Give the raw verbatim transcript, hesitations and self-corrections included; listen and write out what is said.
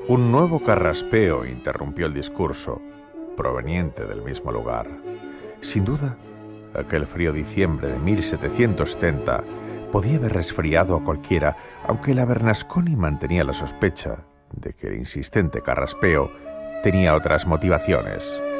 Un nuevo carraspeo interrumpió el discurso, proveniente del mismo lugar. Sin duda, aquel frío diciembre de mil setecientos setenta podía haber resfriado a cualquiera, aunque la Bernasconi mantenía la sospecha de que el insistente carraspeo tenía otras motivaciones.